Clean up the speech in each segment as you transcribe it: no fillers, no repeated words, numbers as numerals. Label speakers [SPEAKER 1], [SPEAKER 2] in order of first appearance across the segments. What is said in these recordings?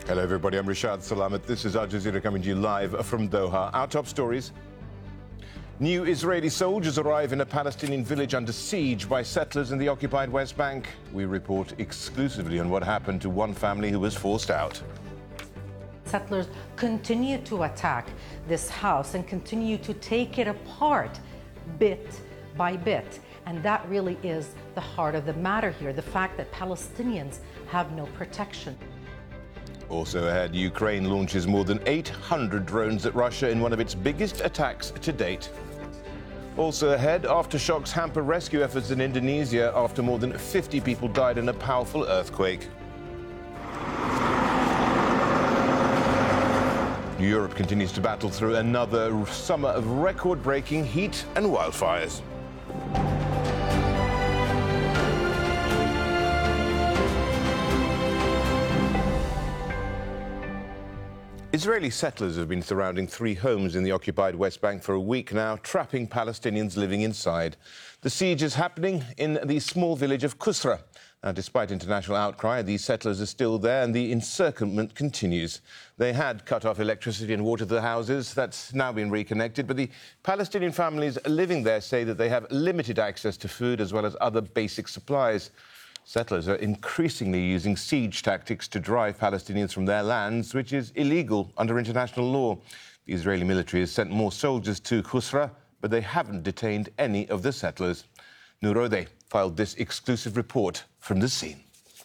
[SPEAKER 1] Hello everybody, I'm Rashad Salamat. This is Al Jazeera coming to you live from Doha. Our top stories. New Israeli soldiers arrive in a Palestinian village under siege by settlers in the occupied West Bank. We report exclusively on what happened to one family who was forced out.
[SPEAKER 2] Settlers continue to attack this house and continue to take it apart bit by bit. And that really is the heart of the matter here, the fact that Palestinians have no protection.
[SPEAKER 1] Also ahead, Ukraine launches more than 800 drones at Russia in one of its biggest attacks to date. Also ahead, aftershocks hamper rescue efforts in Indonesia after more than 50 people died in a powerful earthquake. Europe continues to battle through another summer of record-breaking heat and wildfires. Israeli settlers have been surrounding 3 homes in the occupied West Bank for a week now, trapping Palestinians living inside. The siege is happening in the small village of Kusra. Now, despite international outcry, these settlers are still there and the encirclement continues. They had cut off electricity and water to the houses. That's now been reconnected, but the Palestinian families living there say that they have limited access to food as well as other basic supplies. Settlers are increasingly using siege tactics to drive Palestinians from their lands, which is illegal under international law. The Israeli military has sent more soldiers to Kusra, but they haven't detained any of the settlers. Nurode filed this exclusive report from the scene.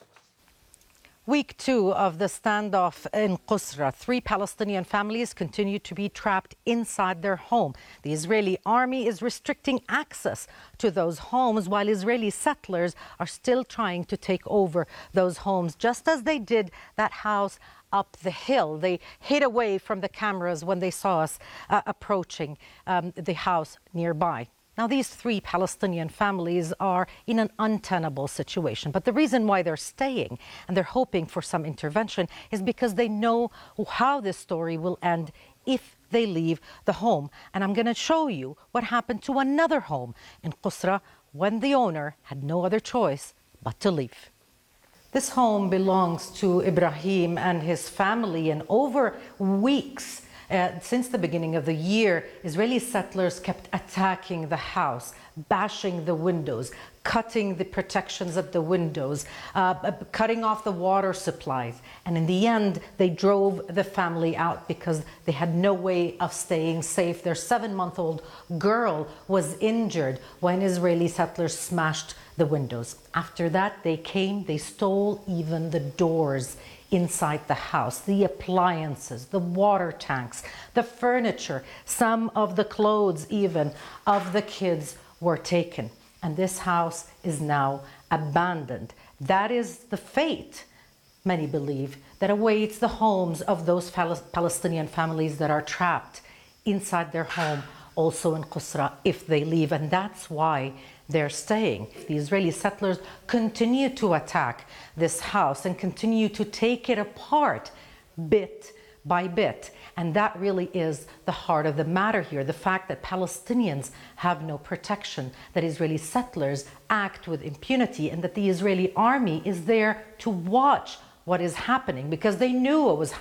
[SPEAKER 2] Week 2 of the standoff in Kusra, 3 Palestinian families continue to be trapped inside their home. The Israeli army is restricting access to those homes while Israeli settlers are still trying to take over those homes, just as they did that house up the hill. They hid away from the cameras when they saw us approaching the house nearby. Now, these 3 Palestinian families are in an untenable situation. But the reason why they're staying and they're hoping for some intervention is because they know how this story will end if they leave the home. And I'm going to show you what happened to another home in Kusra when the owner had no other choice but to leave. This home belongs to Ibrahim and his family, and over weeks, since the beginning of the year, Israeli settlers kept attacking the house, bashing the windows, cutting the protections of the windows, cutting off the water supplies. And in the end, they drove the family out because they had no way of staying safe. Their 7-month-old girl was injured when Israeli settlers smashed the windows. After that, they stole even the doors inside the house, the appliances, the water tanks, the furniture, some of the clothes even of the kids were taken. And this house is now abandoned. That is the fate, many believe, that awaits the homes of those Palestinian families that are trapped inside their home, also in Kusra, if they leave. And that's why they're staying. The Israeli settlers continue to attack this house and continue to take it apart bit by bit. And that really is the heart of the matter here, the fact that Palestinians have no protection, that Israeli settlers act with impunity, and that the Israeli army is there to watch what is happening because they knew what was happening.